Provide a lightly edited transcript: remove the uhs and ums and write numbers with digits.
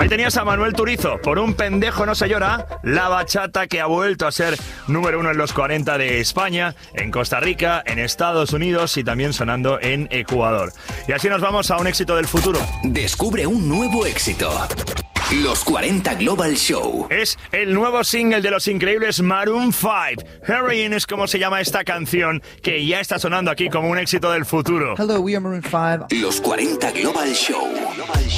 Ahí tenías a Manuel Turizo, Por un pendejo no se llora, la bachata que ha vuelto a ser número 1 en los 40 de España, en Costa Rica, en Estados Unidos y también sonando en Ecuador. Y así nos vamos a un éxito del futuro. Descubre un nuevo éxito. Los 40 Global Show. Es el nuevo single de los increíbles Maroon 5. Heroin es como se llama esta canción, que ya está sonando aquí como un éxito del futuro. Hello, we are Maroon 5. Los 40 Global Show.